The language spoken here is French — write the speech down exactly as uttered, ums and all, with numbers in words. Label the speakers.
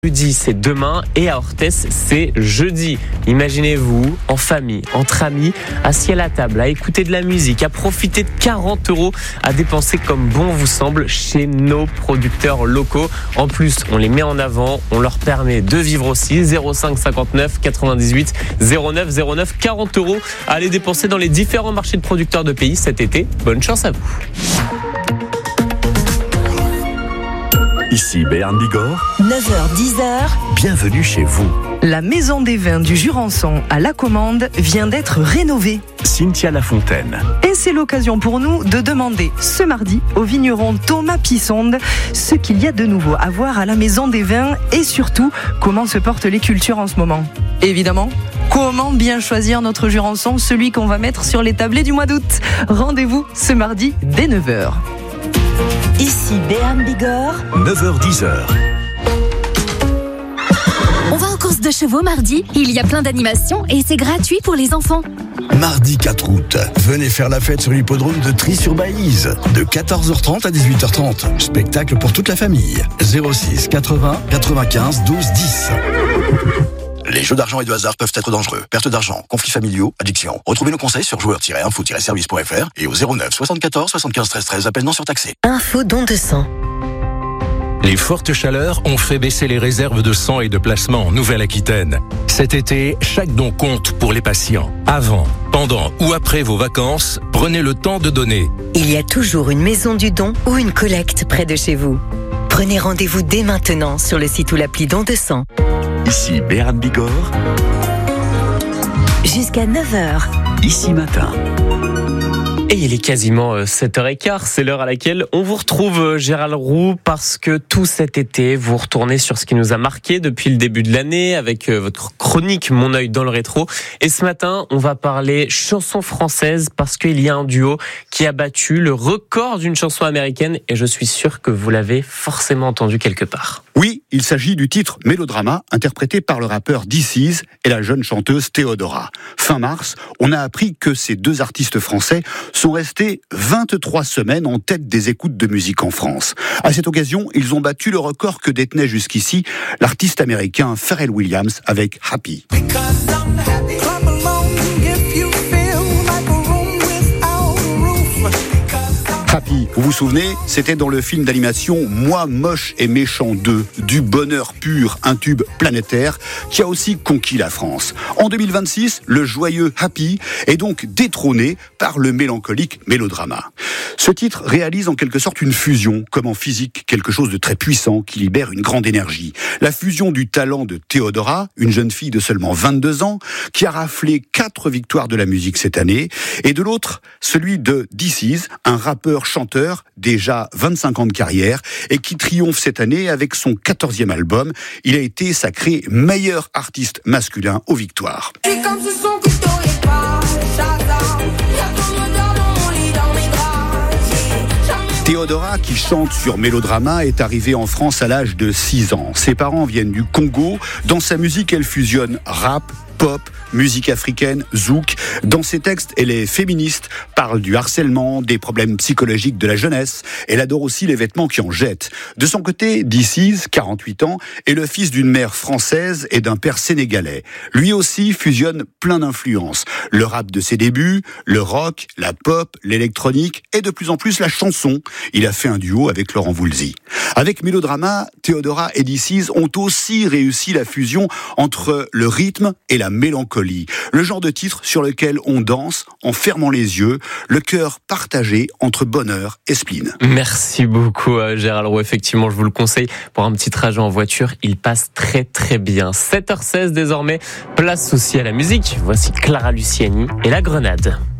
Speaker 1: Jeudi, c'est demain et à Orthez, c'est jeudi. Imaginez-vous, en famille, entre amis, assis à la table, à écouter de la musique, à profiter de quarante euros à dépenser comme bon vous semble chez nos producteurs locaux. En plus, on les met en avant, on leur permet de vivre aussi. zéro cinq cinquante-neuf quatre-vingt-dix-huit zéro neuf zéro neuf, quarante euros à aller dépenser dans les différents marchés de producteurs de pays cet été. Bonne chance à vous.
Speaker 2: Ici Béarn Bigorre.
Speaker 3: neuf heures dix.
Speaker 2: Bienvenue chez vous.
Speaker 3: La maison des vins du Jurançon à la Commande vient d'être rénovée.
Speaker 2: Cynthia Lafontaine.
Speaker 3: Et c'est l'occasion pour nous de demander ce mardi au vigneron Thomas Pissonde ce qu'il y a de nouveau à voir à la maison des vins et surtout comment se portent les cultures en ce moment. Évidemment, comment bien choisir notre Jurançon, celui qu'on va mettre sur les tablés du mois d'août. Rendez-vous ce mardi dès neuf heures.
Speaker 4: Ici Béarn Bigorre.
Speaker 2: neuf heures dix.
Speaker 4: On va en course de chevaux mardi. Il y a plein d'animations et c'est gratuit pour les enfants.
Speaker 5: Mardi quatre août, venez faire la fête sur l'hippodrome de Trie-sur-Baïse de quatorze heures trente à dix-huit heures trente. Spectacle pour toute la famille. zéro six quatre-vingts quatre-vingt-quinze douze dix.
Speaker 6: Les jeux d'argent et de hasard peuvent être dangereux. Perte d'argent, conflits familiaux, addiction. Retrouvez nos conseils sur joueurs tiret info tiret service point f r et au zéro neuf soixante-quatorze soixante-quinze treize treize, appel non surtaxé.
Speaker 4: Info don de sang.
Speaker 7: Les fortes chaleurs ont fait baisser les réserves de sang et de plasma en Nouvelle-Aquitaine. Cet été, chaque don compte pour les patients. Avant, pendant ou après vos vacances, prenez le temps de donner.
Speaker 8: Il y a toujours une maison du don ou une collecte près de chez vous. Prenez rendez-vous dès maintenant sur le site ou l'appli Don de sang.
Speaker 2: Ici Béarn Bigorre.
Speaker 8: Jusqu'à neuf heures.
Speaker 2: Ici matin.
Speaker 1: Et il est quasiment sept heures quinze, c'est l'heure à laquelle on vous retrouve, Gérald Roux, parce que tout cet été, vous retournez sur ce qui nous a marqué depuis le début de l'année avec votre chronique Mon œil dans le rétro. Et ce matin, on va parler chanson française parce qu'il y a un duo qui a battu le record d'une chanson américaine et je suis sûr que vous l'avez forcément entendu quelque part.
Speaker 9: Oui, il s'agit du titre Mélodrama, interprété par le rappeur D six et la jeune chanteuse Théodora. Fin mars, on a appris que ces deux artistes français sont restés vingt-trois semaines en tête des écoutes de musique en France. À cette occasion, ils ont battu le record que détenait jusqu'ici l'artiste américain Pharrell Williams avec Happy. Happy, vous vous souvenez, c'était dans le film d'animation Moi, moche et méchant deux, du bonheur pur, un tube planétaire qui a aussi conquis la France. En deux mille vingt-six, le joyeux Happy est donc détrôné par le mélancolique Mélodrama. Ce titre réalise en quelque sorte une fusion, comme en physique, quelque chose de très puissant qui libère une grande énergie. La fusion du talent de Théodora, une jeune fille de seulement vingt-deux ans, qui a raflé quatre victoires de la musique cette année, et de l'autre, celui de D six, un rappeur chanteur, déjà vingt-cinq ans de carrière, et qui triomphe cette année avec son quatorzième album. Il a été sacré meilleur artiste masculin aux victoires. Théodora, qui chante sur Mélodrama, est arrivée en France à l'âge de six ans. Ses parents viennent du Congo. Dans sa musique, elle fusionne rap, pop, musique africaine, zouk. Dans ses textes, elle est féministe, parle du harcèlement, des problèmes psychologiques de la jeunesse. Elle adore aussi les vêtements qui en jettent. De son côté, D six, quarante-huit ans, est le fils d'une mère française et d'un père sénégalais. Lui aussi fusionne plein d'influences. Le rap de ses débuts, le rock, la pop, l'électronique et de plus en plus la chanson. Il a fait un duo avec Laurent Voulzy. Avec Mélodrama, Théodora et D six ont aussi réussi la fusion entre le rythme et la mélancolie. Le genre de titre sur lequel on danse en fermant les yeux, le cœur partagé entre bonheur et spleen.
Speaker 1: Merci beaucoup Gérald Roux, effectivement je vous le conseille pour un petit trajet en voiture, il passe très très bien. sept heures seize désormais, place aussi à la musique, voici Clara Luciani et La Grenade.